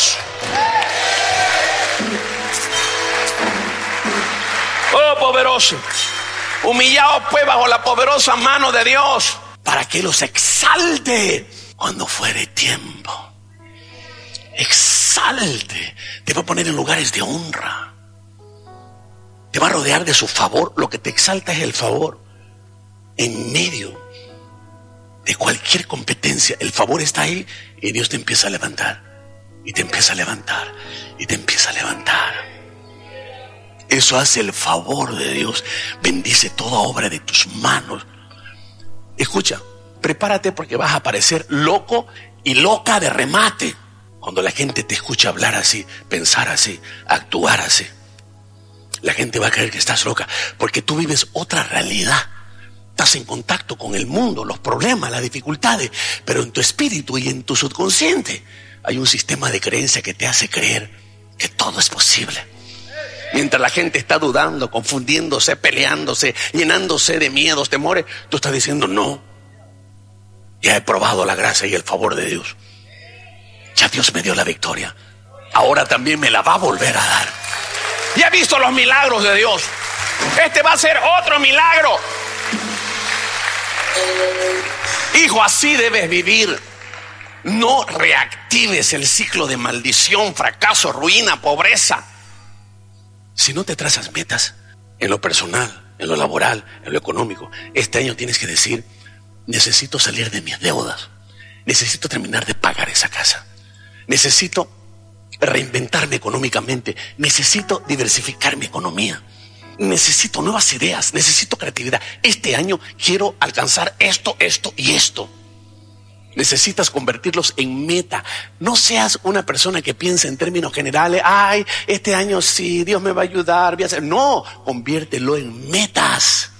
Dios. Oh, poderoso. Humillaos pues bajo la poderosa mano de Dios, para que los exalte cuando fuere tiempo. Exalte. Te va a poner en lugares de honra. Te va a rodear de su favor. Lo que te exalta es el favor. En medio de cualquier competencia, el favor está ahí y Dios te empieza a levantar. Y te empieza a levantar. Y te empieza a levantar. Eso hace el favor de Dios. Bendice toda obra de tus manos. Escucha, prepárate porque vas a parecer loco y loca de remate cuando la gente te escucha hablar así, pensar así, actuar así. La gente va a creer que estás loca porque tú vives otra realidad. Estás en contacto con el mundo, los problemas, las dificultades, pero en tu espíritu y en tu subconsciente hay un sistema de creencia que te hace creer que todo es posible. Mientras la gente está dudando, confundiéndose, peleándose, llenándose de miedos, temores, tú estás diciendo no. Ya he probado la gracia y el favor de Dios. Ya Dios me dio la victoria. Ahora también me la va a volver a dar. Ya he visto los milagros de Dios. Este va a ser otro milagro. Hijo, así debes vivir. No reactives el ciclo de maldición, fracaso, ruina, pobreza. Si no te trazas metas en lo personal, en lo laboral, en lo económico, este año tienes que decir: necesito salir de mis deudas, necesito terminar de pagar esa casa, necesito reinventarme económicamente, necesito diversificar mi economía, necesito nuevas ideas, necesito creatividad. Este año quiero alcanzar esto, esto y esto. Necesitas convertirlos en meta. No seas una persona que piensa en términos generales. Ay, este año sí, Dios me va a ayudar, voy a hacer. No, conviértelo en metas.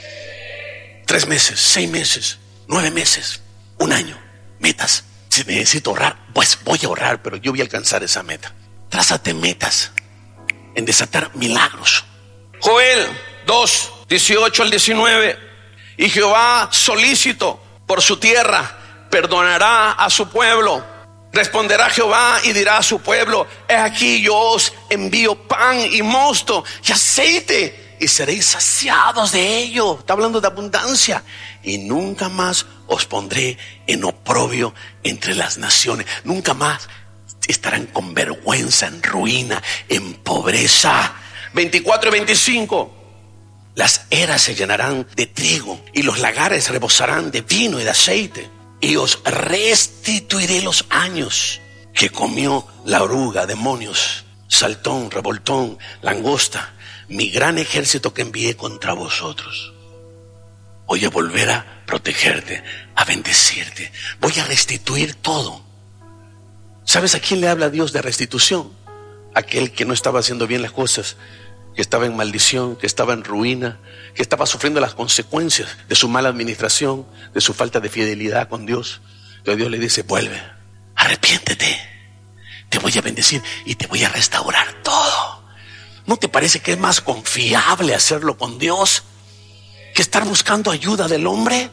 3 meses, 6 meses, 9 meses, 1 año, metas. Si necesito ahorrar, pues voy a ahorrar, pero yo voy a alcanzar esa meta. Trázate metas en desatar milagros. Joel 2, 18 al 19. Y Jehová, solícito por su tierra, perdonará a su pueblo. Responderá Jehová y dirá a su pueblo: he aquí yo os envío pan y mosto y aceite, y seréis saciados de ello. Está hablando de abundancia. Y nunca más os pondré en oprobio entre las naciones. Nunca más estarán con vergüenza, en ruina, en pobreza. 24 y 25. Las eras se llenarán de trigo y los lagares rebosarán de vino y de aceite. Y os restituiré los años que comió la oruga, demonios, saltón, revoltón, langosta, mi gran ejército que envié contra vosotros. Voy a volver a protegerte, a bendecirte. Voy a restituir todo. ¿Sabes a quién le habla Dios de restitución? Aquel que no estaba haciendo bien las cosas, que estaba en maldición, que estaba en ruina, que estaba sufriendo las consecuencias de su mala administración, de su falta de fidelidad con Dios. Entonces Dios le dice: vuelve, arrepiéntete, te voy a bendecir y te voy a restaurar todo. ¿No te parece que es más confiable hacerlo con Dios que estar buscando ayuda del hombre?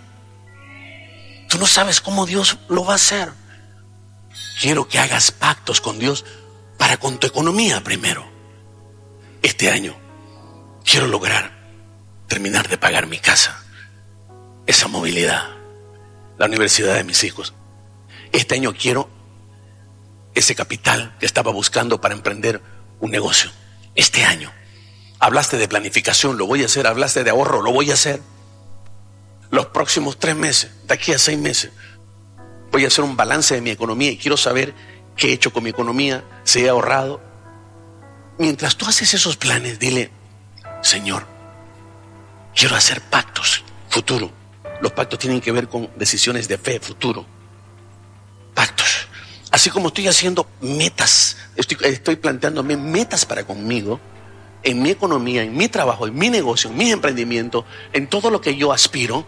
Tú no sabes cómo Dios lo va a hacer. Quiero que hagas pactos con Dios para con tu economía primero. Este año quiero lograr terminar de pagar mi casa, esa movilidad, la universidad de mis hijos. Este año quiero ese capital que estaba buscando para emprender un negocio. Este año hablaste de planificación, lo voy a hacer. Hablaste de ahorro, lo voy a hacer. Los próximos 3 meses, de aquí a 6 meses, voy a hacer un balance de mi economía y quiero saber qué he hecho con mi economía, si he ahorrado. Mientras tú haces esos planes, dile: Señor, quiero hacer pactos futuro. Los pactos tienen que ver con decisiones de fe futuro. Pactos. Así como estoy haciendo metas, estoy planteándome metas para conmigo, en mi economía, en mi trabajo, en mi negocio, en mi emprendimiento, en todo lo que yo aspiro.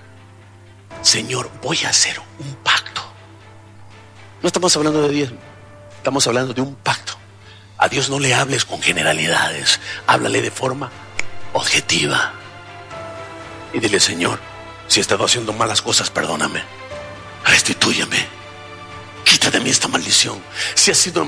Señor, voy a hacer un pacto. No estamos hablando de diezmo, estamos hablando de un pacto. A Dios no le hables con generalidades, háblale de forma objetiva. Y dile: Señor, si he estado haciendo malas cosas, perdóname, restitúyeme, quita de mí esta maldición. Si ha sido